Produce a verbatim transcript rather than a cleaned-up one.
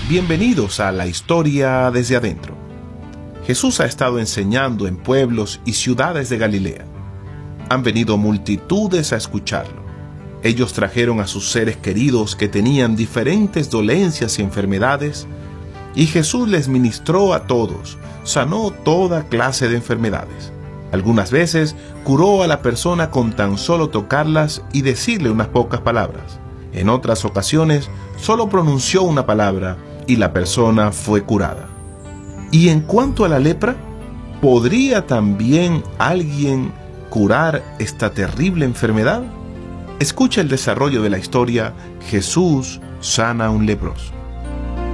Bienvenidos a la historia desde adentro. Jesús ha estado enseñando en pueblos y ciudades de Galilea. Han venido multitudes a escucharlo. Ellos trajeron a sus seres queridos que tenían diferentes dolencias y enfermedades, y Jesús les ministró a todos, sanó toda clase de enfermedades. Algunas veces curó a la persona con tan solo tocarlas y decirle unas pocas palabras. En otras ocasiones solo pronunció una palabra y la persona fue curada. Y en cuanto a la lepra, ¿podría también alguien curar esta terrible enfermedad? Escucha el desarrollo de la historia. Jesús sana a un leproso.